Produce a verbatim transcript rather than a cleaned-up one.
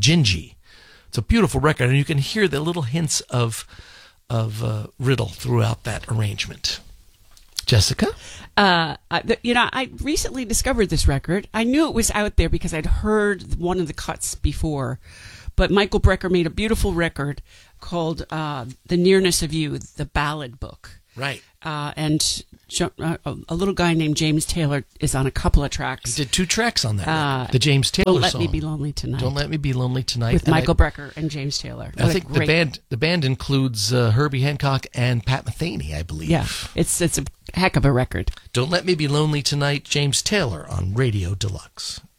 Gingy. It's a beautiful record, and you can hear the little hints of of uh, Riddle throughout that arrangement. Jessica? Uh, I, you know, I recently discovered this record. I knew it was out there because I'd heard one of the cuts before. But Michael Brecker made a beautiful record called uh, The Nearness of You, the ballad book. Right. Uh, and uh, a little guy named James Taylor is on a couple of tracks. He did two tracks on that uh, record. The James Taylor Don't Let song. Me Be Lonely Tonight. Don't Let Me Be Lonely Tonight. With and Michael I, Brecker and James Taylor. What I think great... the band the band includes uh, Herbie Hancock and Pat Metheny, I believe. Yeah, it's, it's a heck of a record. Don't Let Me Be Lonely Tonight, James Taylor on Radio Deluxe.